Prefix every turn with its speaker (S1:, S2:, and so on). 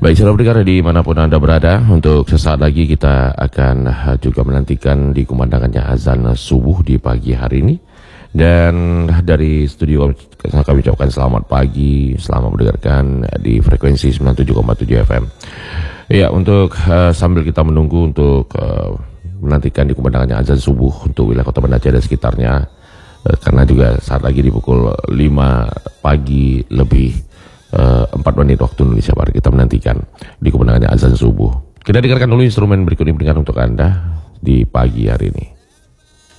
S1: Baik, saudara pendengar dimanapun Anda berada, untuk sesaat lagi kita akan juga menantikan dikumandangkannya azan subuh di pagi hari ini. Dan dari studio kami ucapkan selamat pagi, selamat mendengarkan di frekuensi 97,7 FM. Ya, untuk sambil kita menunggu untuk menantikan dikumandangkannya azan subuh untuk wilayah Kota Banda Aceh dan sekitarnya, karena juga saat lagi di pukul 5 pagi lebih 4 menit waktu Indonesia Barat kita menantikan dikumandangkannya azan subuh. Kita dengarkan dulu instrumen berikut ini untuk Anda di pagi hari ini.